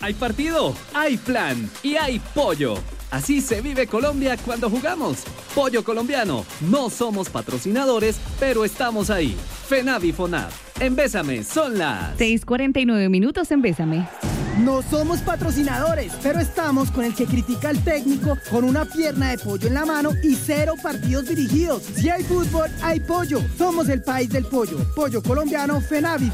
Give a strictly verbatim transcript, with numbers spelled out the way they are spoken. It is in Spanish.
hay partido, hay plan y hay pollo. Así se vive Colombia cuando jugamos. Pollo colombiano. No somos patrocinadores, pero estamos ahí. FENAVI FONAV. En Bésame son las seis cuarenta y nueve minutos en Bésame. No somos patrocinadores, pero estamos con el que critica al técnico con una pierna de pollo en la mano y cero partidos dirigidos. Si hay fútbol, hay pollo. Somos el país del pollo. Pollo colombiano, FENAVI.